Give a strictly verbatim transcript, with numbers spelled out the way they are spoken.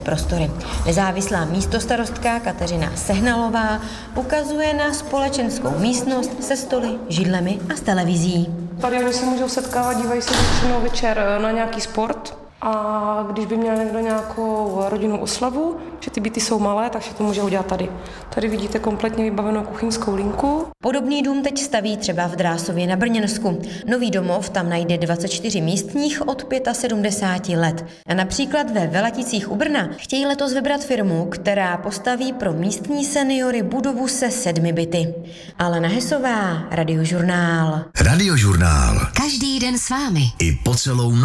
prostory. Nezávislá místostarostka Kateřina Sehnalová ukazuje na společenskou místnost se stoly, židlemi a s televizí. Tady oni se můžou setkávat, dívají se většinou večer na nějaký sport a když by měl někdo nějakou rodinnou oslavu, že ty byty jsou malé, takže to může udělat tady. Tady vidíte kompletně vybavenou kuchyňskou linku. Podobný dům teď staví třeba v Drásově na Brněnsku. Nový domov tam najde dvacet čtyři místních od sedmdesáti pěti let. A například ve Velaticích u Brna chtějí letos vybrat firmu, která postaví pro místní seniory budovu se sedmi byty. Alena Hesová, Radiožurnál. Radiožurnál. Každý den s vámi. I po celou